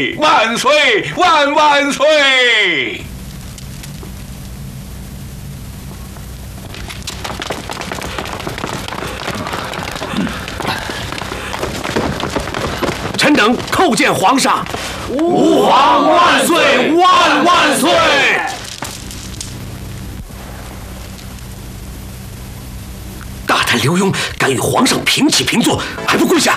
岁，万岁，万岁！ 臣等叩见皇上。 吾皇万岁，万岁！ 大胆刘墉敢与皇上平起平坐，还不跪下！